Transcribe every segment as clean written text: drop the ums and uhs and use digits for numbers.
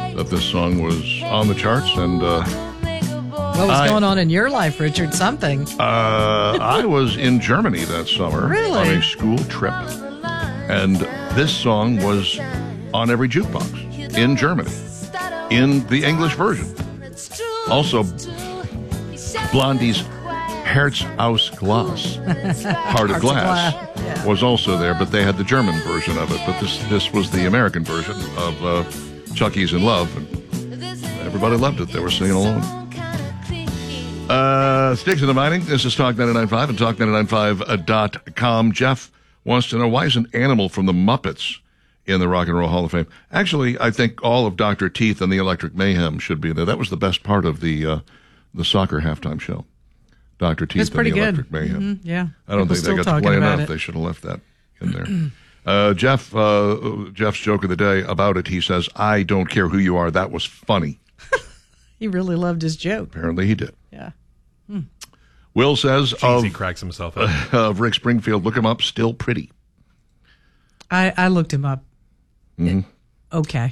that this song was on the charts, and what was going on in your life, Richard? Something. I was in Germany that summer Really? on a school trip, and this song was on every jukebox in Germany, in the English version. Also, Blondie's Herz aus Glas, Heart of Glass, Yeah. was also there, but they had the German version of it. But this was the American version of Chucky's in Love, and everybody loved it. They were singing along. Sticks in the Mining. This is Talk 99.5 and Talk995.com. Jeff wants to know, why is an animal from the Muppets in the Rock and Roll Hall of Fame? Actually, I think all of Dr. Teeth and the Electric Mayhem should be there. That was the best part of the soccer halftime show. Dr. Teeth and the Electric Mayhem. Mm-hmm. Yeah. I don't think they got to play enough. It. They should have left that in there. Jeff's joke of the day about it, he says, "I don't care who you are. That was funny." He really loved his joke. Apparently he did. Yeah. Will says Cheesy cracks himself up. of Rick Springfield, look him up, still pretty. I looked him up. Mm-hmm. Okay.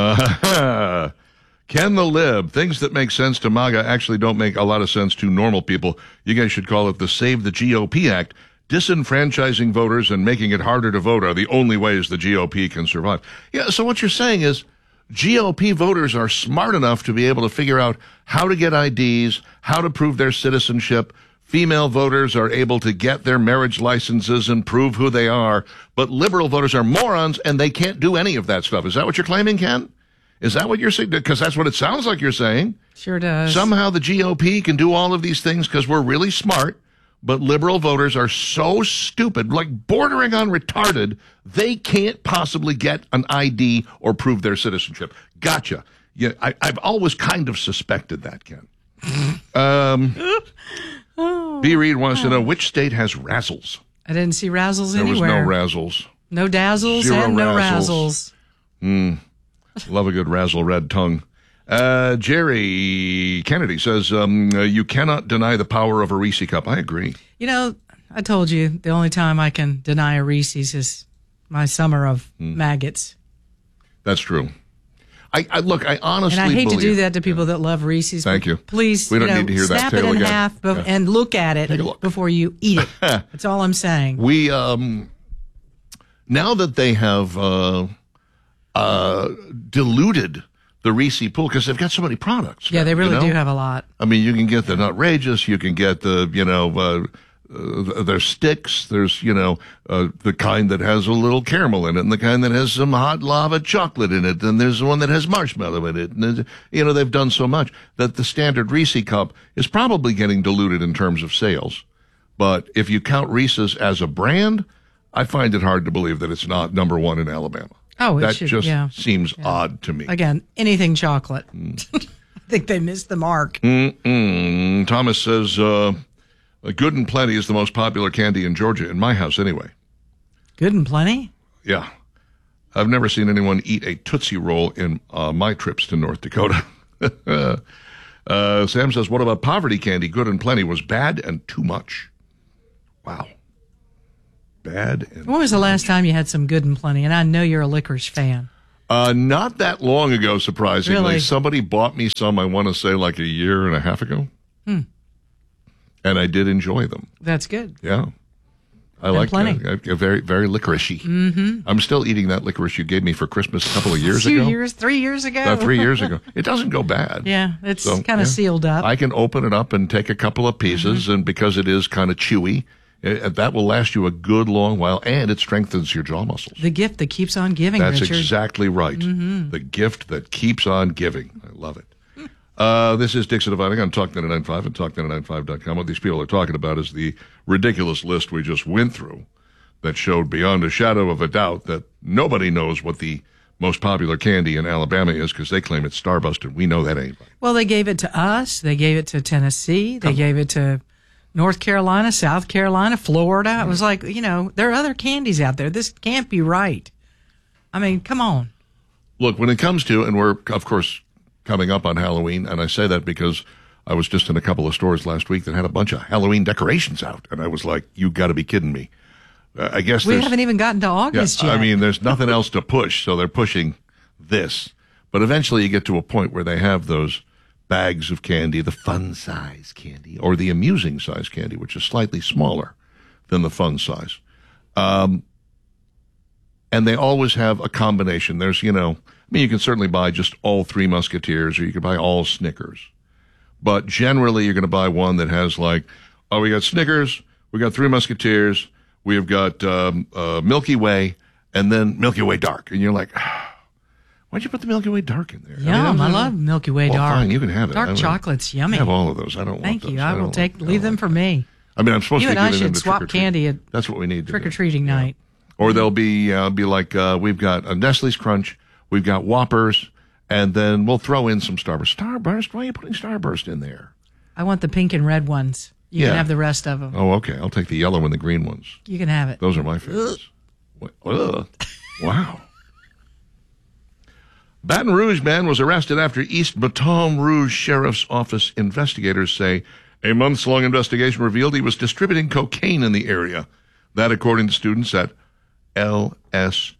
Ken the Lib, things that make sense to MAGA actually don't make a lot of sense to normal people. You guys should call it the Save the GOP Act. Disenfranchising voters and making it harder to vote are the only ways the GOP can survive. Yeah, so what you're saying is GOP voters are smart enough to be able to figure out how to get IDs, how to prove their citizenship. Female voters are able to get their marriage licenses and prove who they are. But liberal voters are morons, and they can't do any of that stuff. Is that what you're claiming, Ken? Is that what you're saying? Because that's what it sounds like you're saying. Sure does. Somehow the GOP can do all of these things because we're really smart, but liberal voters are so stupid, like bordering on retarded, they can't possibly get an ID or prove their citizenship. Gotcha. Yeah, I've always kind of suspected that, Ken. B. Reed wants to know, which state has razzles? I didn't see razzles There anywhere. was no razzles. No dazzles Zero and no razzles. razzles. Love a good razzle red tongue. Jerry Kennedy says, you cannot deny the power of a Reese cup. I agree. You know, I told you the only time I can deny a Reese's is my summer of maggots. That's true. I look, I honestly And I hate believe, to do that to people that love Reese's. Thank you. Please, We don't need to hear that snap it tale in again. half and look at it Take a look. before you eat it. That's all I'm saying. We, now that they have diluted the Reese pool, because they've got so many products. Yeah, now, they really you know? do have a lot. I mean, you can get the Nutrageous, you can get the, there's sticks, there's, the kind that has a little caramel in it, and the kind that has some hot lava chocolate in it, and there's the one that has marshmallow in it. And, they've done so much that the standard Reese cup is probably getting diluted in terms of sales. But if you count Reese's as a brand, I find it hard to believe that it's not number one in Alabama. Oh, that just seems odd to me. Again, anything chocolate. I think they missed the mark. Thomas says, Good and Plenty is the most popular candy in Georgia, in my house anyway. Good and Plenty? Yeah. I've never seen anyone eat a Tootsie Roll in my trips to North Dakota. Sam says, what about poverty candy? Good and Plenty was bad and too much. Wow. Bad and When was the last time you had some Good and Plenty? And I know you're a licorice fan. Not that long ago, surprisingly. Really? Somebody bought me some, I want to say, like a year and a half ago. And I did enjoy them. That's good. Yeah. I like Plenty. Very, very licoricey. Mm-hmm. I'm still eating that licorice you gave me for Christmas a couple of years ago. 3 years ago. 3 years ago. It doesn't go bad. Yeah, it's kind of sealed up. I can open it up and take a couple of pieces, and because it is kind of chewy, that will last you a good long while, and it strengthens your jaw muscles. The gift that keeps on giving, That's Richard. exactly right. The gift that keeps on giving. I love it. This is Dixon Dividing on Talk 99.5 and Talk995.com. What these people are talking about is the ridiculous list we just went through that showed beyond a shadow of a doubt that nobody knows what the most popular candy in Alabama is because they claim it's Starburst, and we know that ain't right. Well, they gave it to us. They gave it to Tennessee. They gave it to North Carolina, South Carolina, Florida. It was like, there are other candies out there. This can't be right. I mean, come on. Look, when it comes to, and we're, of course, coming up on Halloween, and I say that because I was just in a couple of stores last week that had a bunch of Halloween decorations out, and I was like, you got to be kidding me. I guess we haven't even gotten to August yet. I mean, there's nothing else to push, so they're pushing this. But eventually you get to a point where they have those bags of candy, the fun size candy, or the amusing size candy, which is slightly smaller than the fun size. And they always have a combination. There's, you can certainly buy just all Three Musketeers, or you could buy all Snickers. But generally you're going to buy one that has we got Snickers, we got Three Musketeers, we've got Milky Way, and then Milky Way Dark. And you're like, why'd you put the Milky Way Dark in there? Yum, I love Milky Way Dark. Fine, you can have it. Dark chocolate's yummy. I have all of those. I don't Thank want you. those. I will leave them for me. I mean, I'm supposed You to be and I giving them should to swap trick-or-treat. candy at That's what we need to trick-or-treating night. Or they'll be we've got a Nestle's Crunch, we've got Whoppers, and then we'll throw in some Starburst. Starburst? Why are you putting Starburst in there? I want the pink and red ones. You can have the rest of them. Oh, okay. I'll take the yellow and the green ones. You can have it. Those are my favorites. Wow. Baton Rouge man was arrested after East Baton Rouge Sheriff's Office investigators say a months-long investigation revealed he was distributing cocaine in the area. That, according to students at LSU.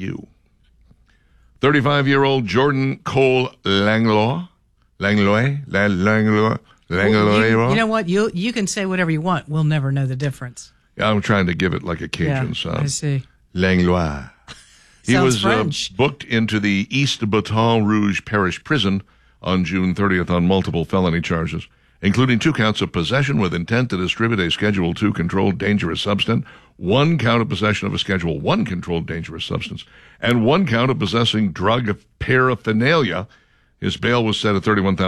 35-year-old Jordan Cole Langlois. You know what? You can say whatever you want. We'll never know the difference. I'm trying to give it like a Cajun sound. I see. Langlois. He Sounds was French. booked into the East Baton Rouge Parish Prison on June 30th on multiple felony charges, including 2 counts of possession with intent to distribute a Schedule II controlled dangerous substance, 1 count of possession of a Schedule I controlled dangerous substance, and 1 count of possessing drug paraphernalia. His bail was set at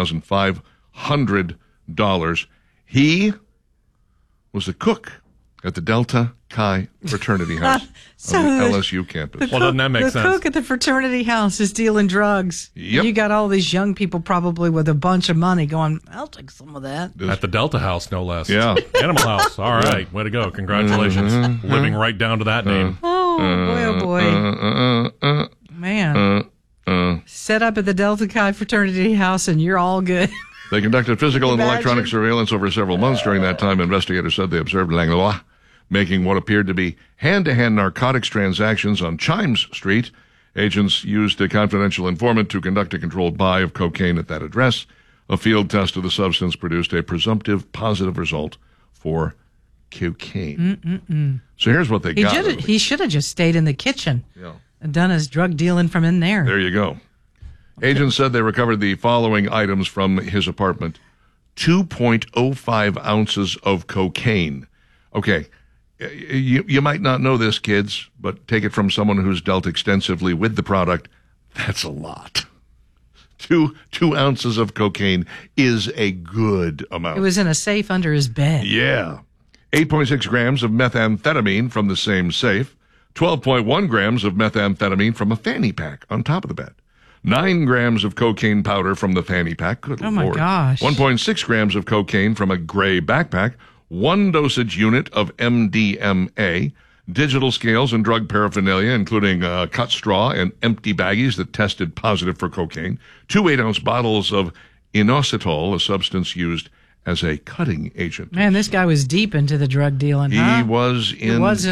$31,500. He was a cook at the Delta Chi fraternity house on the LSU campus. Well, doesn't that make sense? The cook at the fraternity house is dealing drugs. Yep. You got all these young people probably with a bunch of money going, I'll take some of that. At the Delta House, no less. Yeah. Animal House. All right. Way to go. Congratulations. Living right down to that name. Oh, boy. Man. Set up at the Delta Chi fraternity house and you're all good. They conducted physical and Imagine. electronic surveillance over several months. During that time, investigators said they observed Langlois making what appeared to be hand-to-hand narcotics transactions on Chimes Street. Agents used a confidential informant to conduct a controlled buy of cocaine at that address. A field test of the substance produced a presumptive positive result for cocaine. So here's what they got. He should have just stayed in the kitchen Yeah. and done his drug dealing from in there. There you go. Agents said they recovered the following items from his apartment. 2.05 ounces of cocaine. Okay, you might not know this, kids, but take it from someone who's dealt extensively with the product. That's a lot. 2 ounces of cocaine is a good amount. It was in a safe under his bed. Yeah. 8.6 grams of methamphetamine from the same safe. 12.1 grams of methamphetamine from a fanny pack on top of the bed. 9 grams of cocaine powder from the fanny pack. Good Oh, my Lord. gosh. 1.6 grams of cocaine from a gray backpack. 1 dosage unit of MDMA. Digital scales and drug paraphernalia, including cut straw and empty baggies that tested positive for cocaine. 2 8-ounce bottles of inositol, a substance used as a cutting agent. Man, this guy was deep into the drug dealing, huh? He was It wasn't.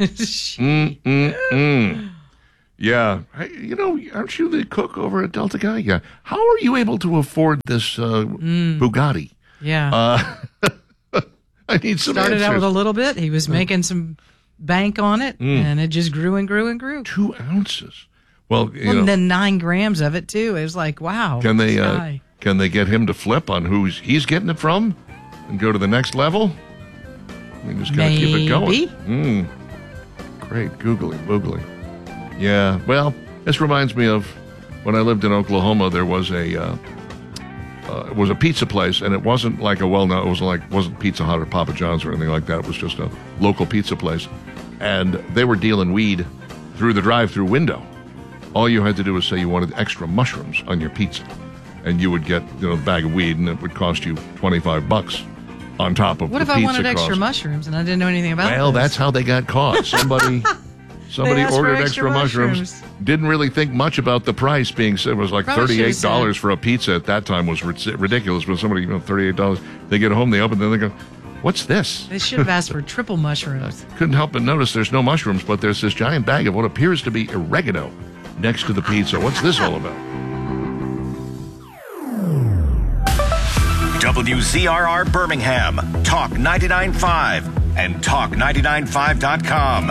indeed. Yeah. Hey, aren't you the cook over at Delta Chi? Yeah. How are you able to afford this Bugatti? Yeah. I need some Started out with a answers. little bit. He was making some bank on it, and it just grew and grew and grew. 2 ounces. Well, And then 9 grams of it, too. It was like, wow. can this guy. they get him to flip on who he's getting it from and go to the next level? We just got to keep it going. Great. Googly boogly. Yeah. Well, this reminds me of when I lived in Oklahoma. There was a pizza place, and it wasn't like a well-known. It wasn't Pizza Hut or Papa John's or anything like that. It was just a local pizza place, and they were dealing weed through the drive-through window. All you had to do was say you wanted extra mushrooms on your pizza, and you would get a bag of weed, and it would cost you $25 on top of What the if I pizza wanted cost. extra mushrooms and I didn't know anything about Well, this? that's how they got caught. Somebody They asked for ordered extra extra mushrooms. Didn't really think much about the price being said. It was like Probably should've $38 for a pizza at that time was ridiculous. But somebody, $38. They get home, they open, then they go, "What's this?" They should have asked for triple mushrooms. Couldn't help but notice there's no mushrooms, but there's this giant bag of what appears to be oregano next to the pizza. What's this all about? WZRR Birmingham, Talk 99.5, and Talk995.com.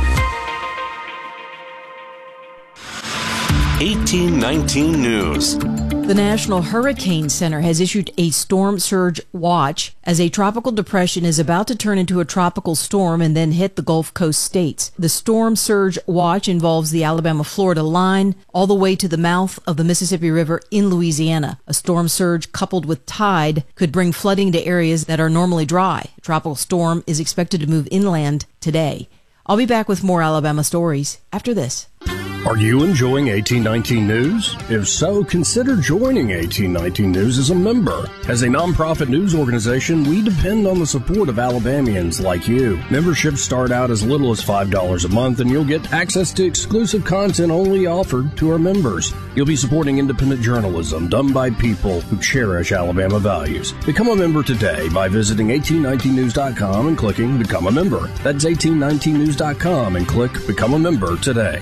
1819 News. The National Hurricane Center has issued a storm surge watch as a tropical depression is about to turn into a tropical storm and then hit the Gulf Coast states. The storm surge watch involves the Alabama-Florida line all the way to the mouth of the Mississippi River in Louisiana. A storm surge coupled with tide could bring flooding to areas that are normally dry. A tropical storm is expected to move inland today. I'll be back with more Alabama stories after this. Are you enjoying 1819 News? If so, consider joining 1819 News as a member. As a nonprofit news organization, we depend on the support of Alabamians like you. Memberships start out as little as $5 a month, and you'll get access to exclusive content only offered to our members. You'll be supporting independent journalism done by people who cherish Alabama values. Become a member today by visiting 1819news.com and clicking Become a Member. That's 1819news.com and click Become a Member today.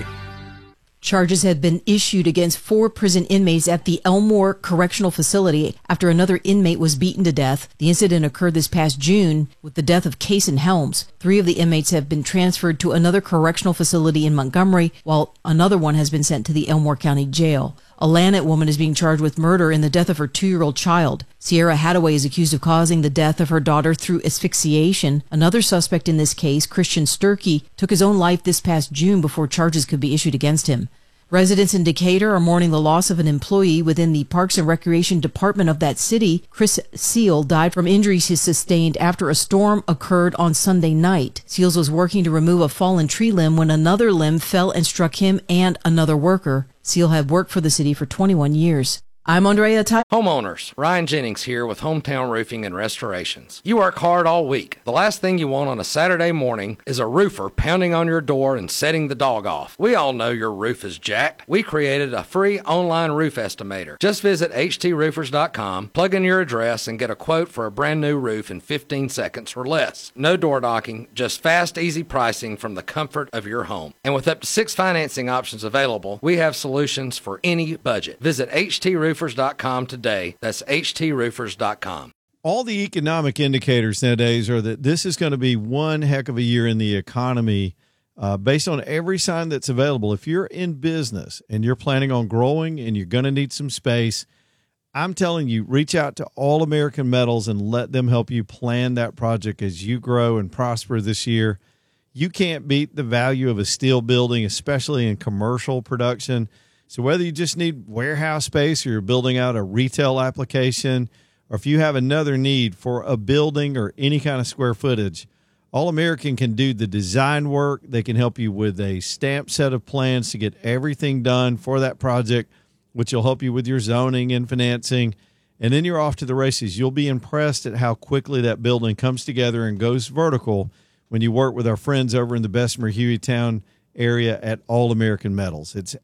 Charges have been issued against 4 prison inmates at the Elmore Correctional Facility after another inmate was beaten to death. The incident occurred this past June with the death of Cason Helms. 3 of the inmates have been transferred to another correctional facility in Montgomery, while another one has been sent to the Elmore County Jail. A Lanett woman is being charged with murder in the death of her 2-year-old child. Sierra Hadaway is accused of causing the death of her daughter through asphyxiation. Another suspect in this case, Christian Sturkey, took his own life this past June before charges could be issued against him. Residents in Decatur are mourning the loss of an employee within the Parks and Recreation Department of that city. Chris Seal died from injuries he sustained after a storm occurred on Sunday night. Seals was working to remove a fallen tree limb when another limb fell and struck him and another worker. Seal had worked for the city for 21 years. I'm Andrea Ty. Homeowners, Ryan Jennings here with Hometown Roofing and Restorations. You work hard all week. The last thing you want on a Saturday morning is a roofer pounding on your door and setting the dog off. We all know your roof is jacked. We created a free online roof estimator. Just visit hdroofers.com, plug in your address, and get a quote for a brand new roof in 15 seconds or less. No door knocking, just fast, easy pricing from the comfort of your home. And with up to 6 financing options available, we have solutions for any budget. Visit hdroofers.com today. That's hdroofers.com. All the economic indicators nowadays are that this is going to be one heck of a year in the economy based on every sign that's available. If you're in business and you're planning on growing and you're going to need some space, I'm telling you, reach out to All American Metals and let them help you plan that project as you grow and prosper this year. You can't beat the value of a steel building, especially in commercial production. So whether you just need warehouse space or you're building out a retail application, or if you have another need for a building or any kind of square footage, All American can do the design work. They can help you with a stamped set of plans to get everything done for that project, which will help you with your zoning and financing. And then you're off to the races. You'll be impressed at how quickly that building comes together and goes vertical when you work with our friends over in the Bessemer Hueytown area at All American Metals. It's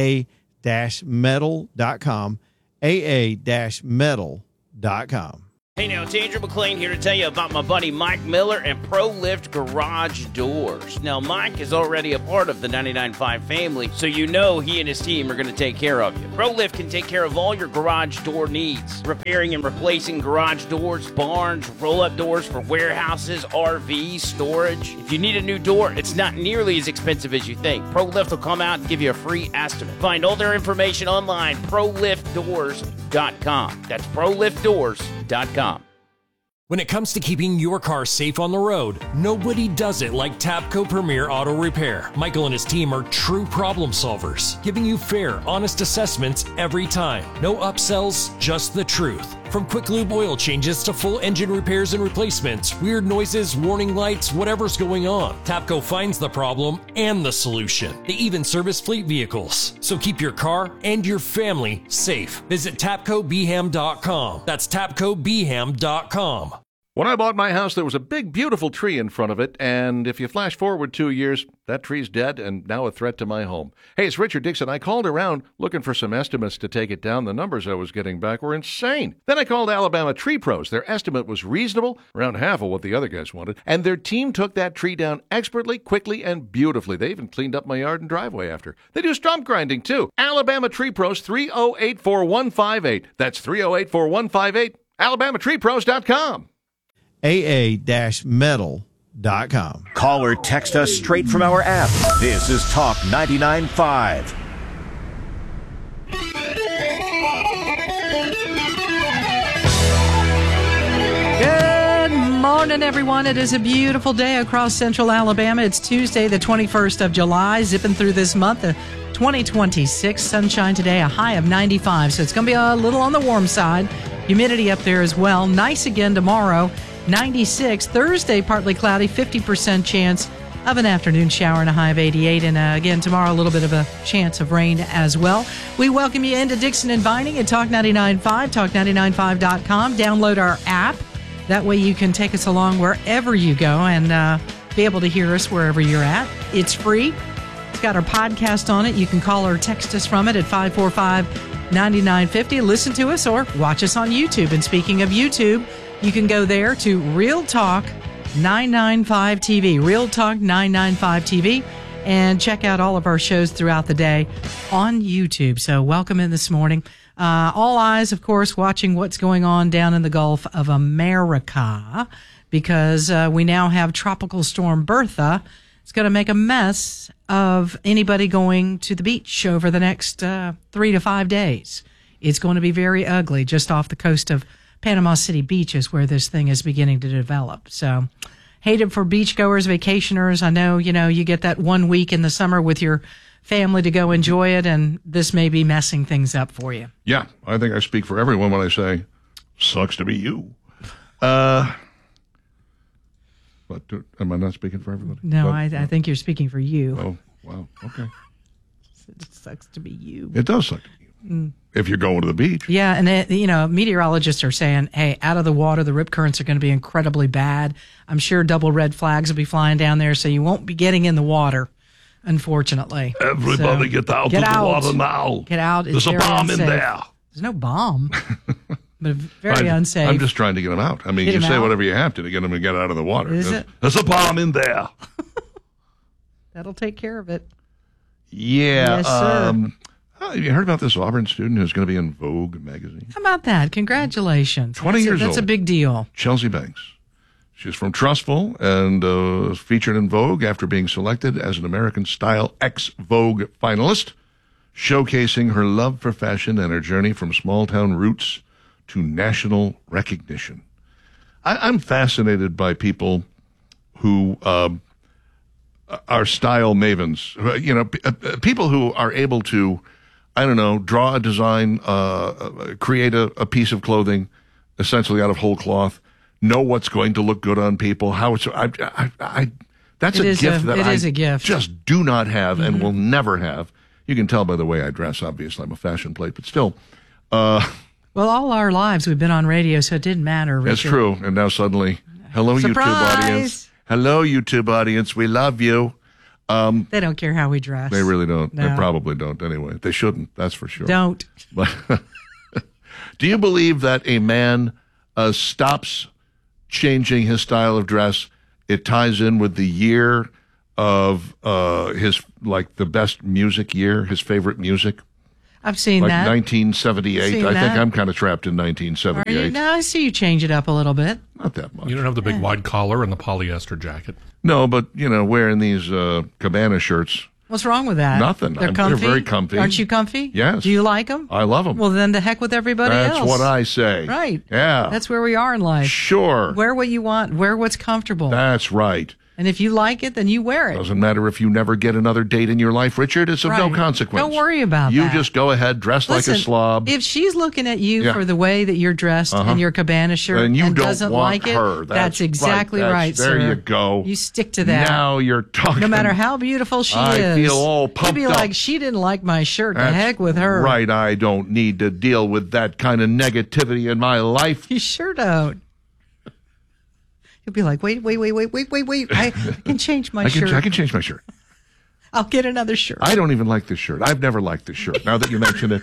aa-metal.com, aa-metal.com. Hey now, it's Andrew McLean here to tell you about my buddy Mike Miller and ProLift Garage Doors. Now, Mike is already a part of the 99.5 family, so you know he and his team are going to take care of you. ProLift can take care of all your garage door needs, repairing and replacing garage doors, barns, roll-up doors for warehouses, RVs, storage. If you need a new door, it's not nearly as expensive as you think. ProLift will come out and give you a free estimate. Find all their information online, proliftdoors.com. That's proliftdoors.com. When it comes to keeping your car safe on the road, nobody does it like Tapco Premier Auto Repair. Michael and his team are true problem solvers, giving you fair, honest assessments every time. No upsells, just the truth. From quick lube oil changes to full engine repairs and replacements, weird noises, warning lights, whatever's going on, Tapco finds the problem and the solution. They even service fleet vehicles. So keep your car and your family safe. Visit TapcoBeham.com. That's TapcoBeham.com. When I bought my house, there was a big, beautiful tree in front of it, and if you flash forward 2 years, that tree's dead and now a threat to my home. Hey, it's Richard Dixon. I called around looking for some estimates to take it down. The numbers I was getting back were insane. Then I called Alabama Tree Pros. Their estimate was reasonable, around half of what the other guys wanted, and their team took that tree down expertly, quickly, and beautifully. They even cleaned up my yard and driveway after. They do stump grinding, too. Alabama Tree Pros, 308-4158. That's 308-4158. AlabamaTreePros.com. AA-metal.com. Call or text us straight from our app. This is Talk 99.5. Good morning, everyone. It is a beautiful day across central Alabama. It's Tuesday, the 21st of July, zipping through this month, 2026. Sunshine today, a high of 95, so it's going to be a little on the warm side. Humidity up there as well. Nice again tomorrow, 96. Thursday, partly cloudy, 50% chance of an afternoon shower and a high of 88. And again, tomorrow, a little bit of a chance of rain as well. We welcome you into Dixon and Vining at Talk 99.5, talk995.com. Download our app. That way you can take us along wherever you go and be able to hear us wherever you're at. It's free. It's got our podcast on it. You can call or text us from it at 545-9950. Listen to us or watch us on YouTube. And speaking of YouTube, you can go there to Real Talk 995 TV, Real Talk 995 TV, and check out all of our shows throughout the day on YouTube. So welcome in this morning. All eyes, of course, watching what's going on down in the Gulf of America, because we now have Tropical Storm Bertha. It's going to make a mess of anybody going to the beach over the next 3 to 5 days. It's going to be very ugly just off the coast of Panama City Beach is where this thing is beginning to develop. So hate it for beachgoers, vacationers. I know, you get that 1 week in the summer with your family to go enjoy it, and this may be messing things up for you. Yeah, I think I speak for everyone when I say, sucks to be you. But am I not speaking for everybody? No, I think you're speaking for you. Oh, wow, okay. It sucks to be you. It does suck to be you. If you're going to the beach. Yeah, and meteorologists are saying, hey, out of the water, the rip currents are going to be incredibly bad. I'm sure double red flags will be flying down there, so you won't be getting in the water. Unfortunately. Everybody get out of the water now. Get out. There's a bomb in there. There's no bomb. But very unsafe. I'm just trying to get them out. I mean, you say whatever you have to get them to get out of the water. There's a bomb in there. That'll take care of it. Yeah. Yes, sir. Have you heard about this Auburn student who's going to be in Vogue magazine? How about that? Congratulations. 20 years old. That's a big deal. Chelsea Banks. She's from Trustful and was featured in Vogue after being selected as an American Style ex-Vogue finalist, showcasing her love for fashion and her journey from small-town roots to national recognition. I'm fascinated by people who are style mavens, people who are able to, draw a design, create a piece of clothing essentially out of whole cloth, know what's going to look good on people, how it's, that's a gift that I just do not have and will never have. You can tell by the way I dress, obviously I'm a fashion plate, but still. Well, all our lives we've been on radio, so it didn't matter, Richard. That's true. And now suddenly, hello, Surprise! YouTube audience. Hello, YouTube audience. We love you. They don't care how we dress. They really don't. No. They probably don't anyway. They shouldn't, that's for sure. Don't. But do you believe that a man stops changing his style of dress? It ties in with the year of his, the best music year, his favorite music? I've seen that. 1978. I think I'm kind of trapped in 1978. Are you? No, I see you change it up a little bit. Not that much. You don't have the big wide collar and the polyester jacket. No, but, wearing these Cabana shirts. What's wrong with that? Nothing. They're comfy. They're very comfy. Aren't you comfy? Yes. Do you like them? I love them. Well, then the heck with everybody else. That's what I say. Right. Yeah. That's where we are in life. Sure. Wear what you want. Wear what's comfortable. That's right. And if you like it, then you wear it. Doesn't matter if you never get another date in your life, Richard. It's of no consequence. Don't worry about that. You just go ahead, dress like a slob. If she's looking at you for the way that you're dressed in your Cabana shirt and you don't doesn't want like her, it, that's exactly right, there sir. you go. You stick to that. Now you're talking. No matter how beautiful she is. I feel all pumped You'd be up. like, she didn't like my shirt. The heck with her. Right. I don't need to deal with that kind of negativity in my life. You sure don't. You'll be like, wait. I can change my shirt. I can change my shirt. I'll get another shirt. I don't even like this shirt. I've never liked this shirt. Now that you mention it.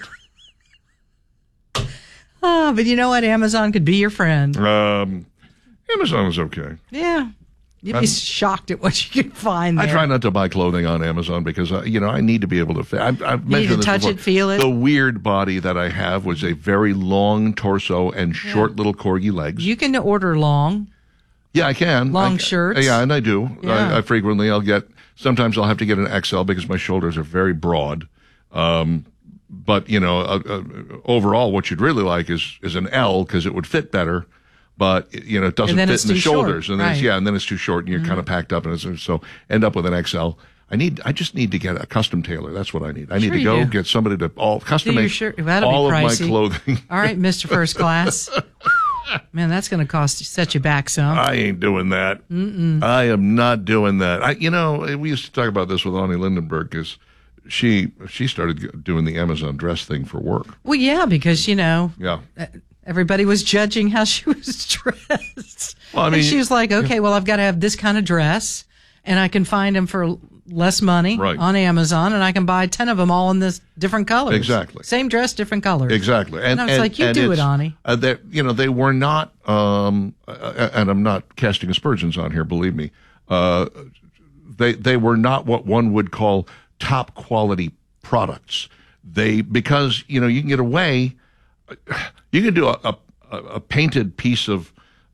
But you know what? Amazon could be your friend. Amazon is okay. Yeah. You'd be shocked at what you can find there. I try not to buy clothing on Amazon because, I need to be able to fit. I've you need to mentioned this touch before. it, feel it. The weird body that I have was a very long torso and short little corgi legs. You can order long. Yeah, I can. Long shirts. Yeah, and I do. Yeah. I frequently, sometimes I'll have to get an XL because my shoulders are very broad. But, overall, what you'd really like is an L because it would fit better. But, it doesn't fit in the shoulders. Short. And then it's too short and you're kind of packed up. So end up with an XL. I just need to get a custom tailor. That's what I need. I need to go get somebody to custom make all of my clothing. All right, Mr. First Class. Man, that's going to set you back some. I ain't doing that. I am not doing that. We used to talk about this with Ani Lindenberg because she started doing the Amazon dress thing for work. Well, yeah, because, Yeah. everybody was judging how she was dressed. Well, and she was like, okay, well, I've got to have this kind of dress, and I can find them for less money on Amazon, and I can buy 10 of them all in this different colors. Exactly. Same dress, different colors. Exactly. And I was like, you do it, Ani. They were not, and I'm not casting aspersions on here, believe me. They were not what one would call top quality products. Because you can get away. You can do a painted piece of,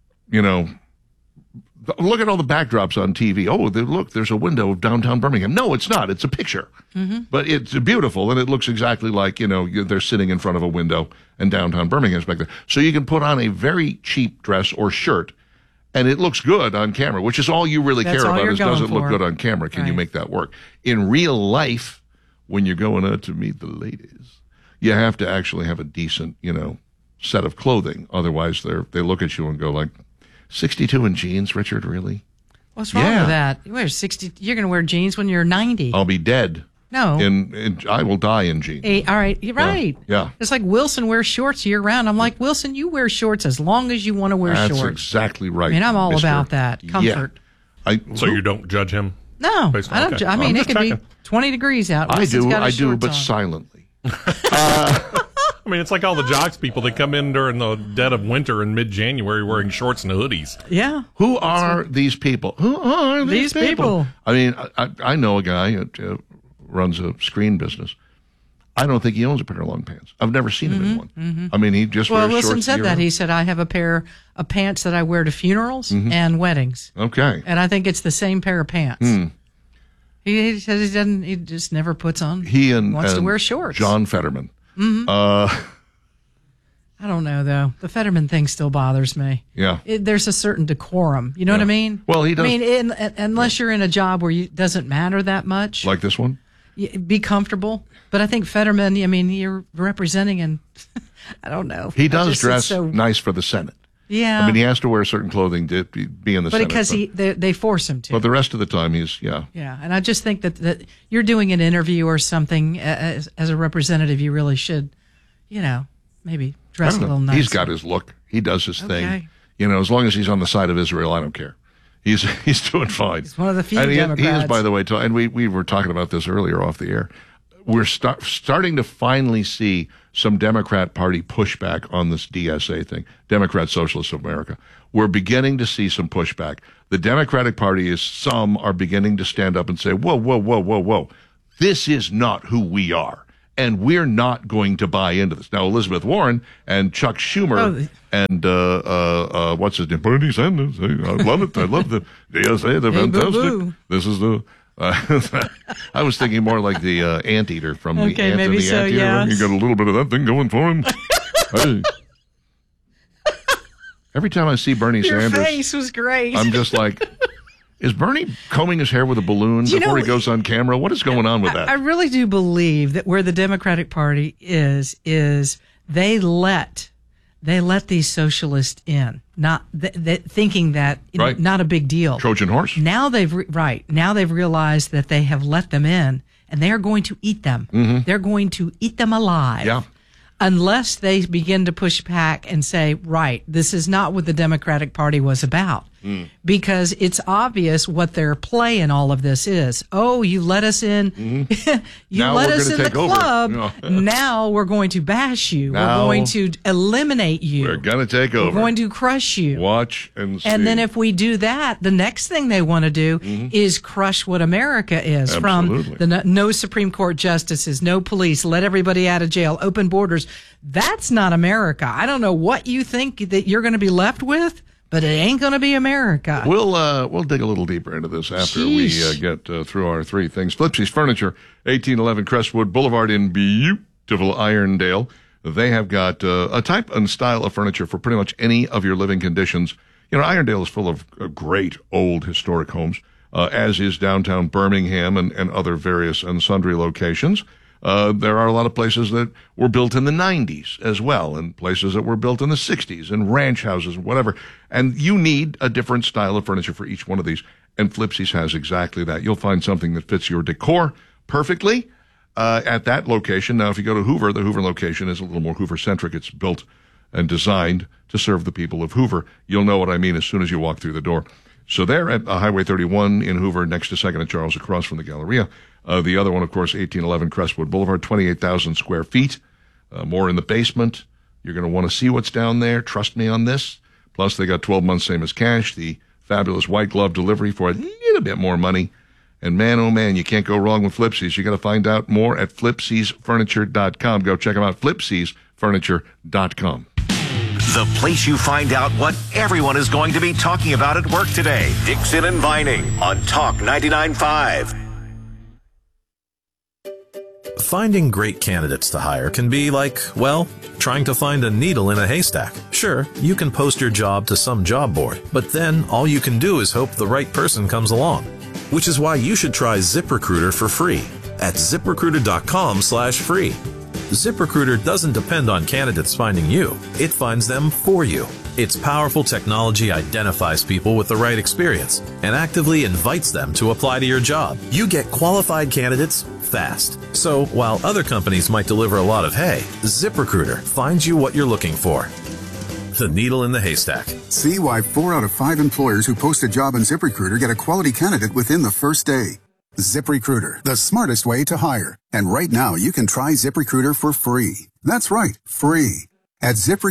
look at all the backdrops on TV. Oh, look, there's a window of downtown Birmingham. No, it's not. It's a picture. But it's beautiful, and it looks exactly like, they're sitting in front of a window, and downtown Birmingham's back there. So you can put on a very cheap dress or shirt, and it looks good on camera, which is all you really care about is does it look good on camera? Can you make that work? In real life, when you're going out to meet the ladies, you have to actually have a decent, set of clothing. Otherwise, they look at you and go like, 62 in jeans, Richard, really? What's wrong with that? You wear 60. You're going to wear jeans when you're 90. I'll be dead. No. I will die in jeans. All right. You're right. Yeah. It's like Wilson wears shorts year round. I'm like, Wilson, you wear shorts as long as you want to wear shorts. That's exactly right. I mean, I'm all about that. Comfort. Yeah. So you don't judge him? No. I don't. Okay. I mean, it could be 20 degrees out. I do, but on. silently. I mean, it's like all the jocks people. They come in during the dead of winter in mid-January wearing shorts and hoodies. Yeah. Who are these people? Who are these people? I mean, I know a guy who runs a screen business. I don't think he owns a pair of long pants. I've never seen him in one. I mean, he just wears shorts. Well, Wilson said that. He said, I have a pair of pants that I wear to funerals and weddings. Okay. And I think it's the same pair of pants. He says he just never puts on. He wants to wear shorts. John Fetterman. I don't know, though. The Fetterman thing still bothers me. Yeah. There's a certain decorum. You know what I mean? Well, he does. I mean, unless you're in a job where it doesn't matter that much. Like this one? Be comfortable. But I think Fetterman, I mean, you're representing, and I don't know. He does dress nice for the Senate. Yeah. I mean, he has to wear certain clothing to be in the Senate. Because they force him to. But the rest of the time, he's, Yeah, and I just think that you're doing an interview or something as a representative, you really should, maybe dress a little nicer. He's got his look. He does his thing. As long as he's on the side of Israel, I don't care. He's doing fine. He's one of the few Democrats. He is, by the way, and we were talking about this earlier off the air. We're starting to finally see some Democrat Party pushback on this DSA thing, Democrat Socialists of America. We're beginning to see some pushback. The Democratic Party some are beginning to stand up and say, whoa, whoa, whoa, whoa, whoa. This is not who we are. And we're not going to buy into this. Now, Elizabeth Warren and Chuck Schumer and what's his name? Bernie Sanders. I love it. I love the DSA. They're fantastic. Boo-boo. This is the... I was thinking more like the anteater from the ant and the anteater. Yes. You got a little bit of that thing going for him. Hey. Every time I see Bernie Sanders, your face was great. I'm just like, is Bernie combing his hair with a balloon before he goes on camera? What is going on with that? I really do believe that where the Democratic Party is they let these socialists in, not thinking that not a big deal. Trojan horse. Now they've realized that they have let them in, and they are going to eat them. They're going to eat them alive. Yeah. Unless they begin to push back and say, right, this is not what the Democratic Party was about. because it's obvious what their play in all of this is. Oh, you let us in. You Now let we're us gonna in the take over. club. No. Now we're going to bash you. Now we're going to eliminate you. We're going to take over. We're going to crush you. Watch and see. And then if we do that, the next thing they want to do is crush what America is. Absolutely. From the no Supreme Court justices, no police, let everybody out of jail, open borders. That's not America. I don't know what you think that you're going to be left with, but it ain't going to be America. We'll dig a little deeper into this after we get through our three things. Flipsy's Furniture, 1811 Crestwood Boulevard in beautiful Irondale. They have got a type and style of furniture for pretty much any of your living conditions. You know, Irondale is full of great old historic homes, as is downtown Birmingham and other various and sundry locations. There are a lot of places that were built in the 90s as well, and places that were built in the 60s, and ranch houses and whatever. And you need a different style of furniture for each one of these, and Flipsy's has exactly that. You'll find something that fits your decor perfectly at that location. Now, if you go to Hoover, the Hoover location is a little more Hoover-centric. It's built and designed to serve the people of Hoover. You'll know what I mean as soon as you walk through the door. So they're at Highway 31 in Hoover, next to 2nd and Charles, across from the Galleria. The other one, of course, 1811 Crestwood Boulevard, 28,000 square feet. More in the basement. You're going to want to see what's down there. Trust me on this. Plus, they got 12 months, same as cash. The fabulous white glove delivery for a little bit more money. And man, oh man, you can't go wrong with Flipsy's. You got to find out more at Flipsy'sFurniture.com. Go check them out, Flipsy'sFurniture.com. The place you find out what everyone is going to be talking about at work today. Dixon and Vining on Talk 99.5. Finding great candidates to hire can be like, well, trying to find a needle in a haystack. Sure, you can post your job to some job board, but then all you can do is hope the right person comes along. Which is why you should try ZipRecruiter for free at ZipRecruiter.com/free. ZipRecruiter doesn't depend on candidates finding you. It finds them for you. Its powerful technology identifies people with the right experience and actively invites them to apply to your job. You get qualified candidates fast. So while other companies might deliver a lot of hay, ZipRecruiter finds you what you're looking for. The needle in the haystack. See why 4 out of 5 employers who post a job on ZipRecruiter get a quality candidate within the first day. ZipRecruiter, the smartest way to hire. And right now, you can try ZipRecruiter for free. That's right, free. At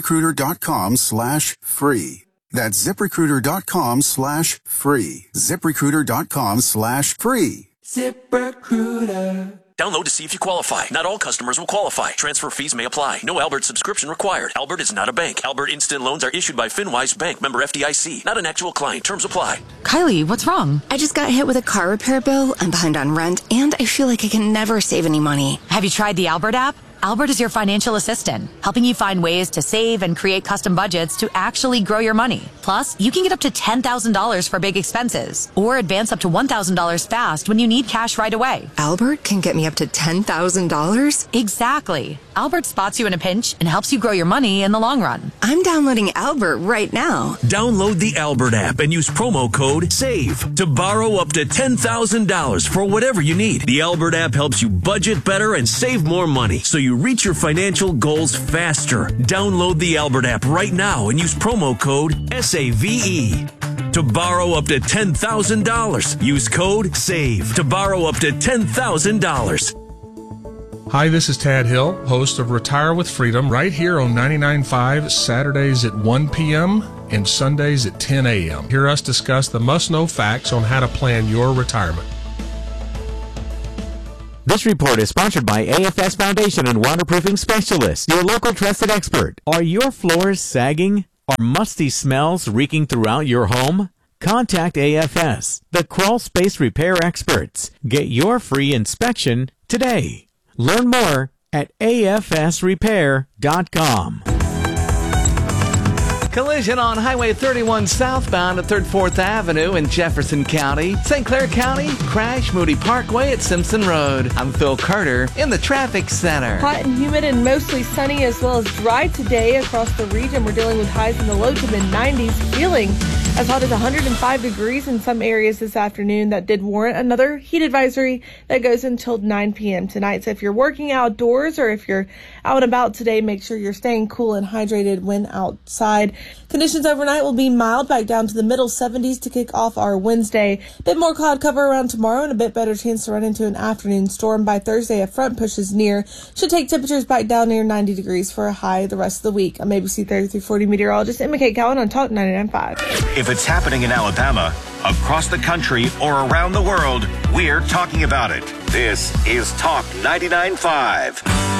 ZipRecruiter.com/free. That's ZipRecruiter.com/free. ZipRecruiter.com/free. ZipRecruiter. Download to see if you qualify. Not all customers will qualify. Transfer fees may apply. No Albert subscription required. Albert is not a bank. Albert Instant Loans are issued by FinWise Bank, member FDIC. Not an actual client. Terms apply. Kylie, what's wrong? I just got hit with a car repair bill. I'm behind on rent, and I feel like I can never save any money. Have you tried the Albert app? Albert is your financial assistant, helping you find ways to save and create custom budgets to actually grow your money. Plus, you can get up to $10,000 for big expenses, or advance up to $1,000 fast when you need cash right away. Albert can get me up to $10,000? Exactly. Albert spots you in a pinch and helps you grow your money in the long run. I'm downloading Albert right now. Download the Albert app and use promo code SAVE to borrow up to $10,000 for whatever you need. The Albert app helps you budget better and save more money, so you reach your financial goals faster. Download the Albert app right now and use promo code SAVE to borrow up to $10,000. Use code SAVE to borrow up to $10,000. Hi, this is Tad Hill, host of Retire with Freedom, right here on 99.5, Saturdays at 1 p.m. and Sundays at 10 a.m. Hear us discuss the must-know facts on how to plan your retirement. This report is sponsored by AFS Foundation and Waterproofing Specialists, your local trusted expert. Are your floors sagging? Are musty smells reeking throughout your home? Contact AFS, the crawl space repair experts. Get your free inspection today. Learn more at afsrepair.com. Collision on Highway 31 southbound at 3rd 4th Avenue in Jefferson County. St. Clair County, crash Moody Parkway at Simpson Road. I'm Phil Carter in the traffic center. Hot and humid and mostly sunny as well as dry today across the region. We're dealing with highs in the low to mid-90s, feeling as hot as 105 degrees in some areas this afternoon. That did warrant another heat advisory that goes until 9 p.m. tonight. So if you're working outdoors or if you're out and about today, make sure you're staying cool and hydrated when outside. Conditions overnight will be mild, back down to the middle 70s to kick off our Wednesday. A bit more cloud cover around tomorrow and a bit better chance to run into an afternoon storm. By Thursday, a front pushes near. Should take temperatures back down near 90 degrees for a high the rest of the week. I'm ABC 3340 meteorologist Emma Kate Cowan on Talk 99.5. If it's happening in Alabama, across the country, or around the world, we're talking about it. This is Talk 99.5.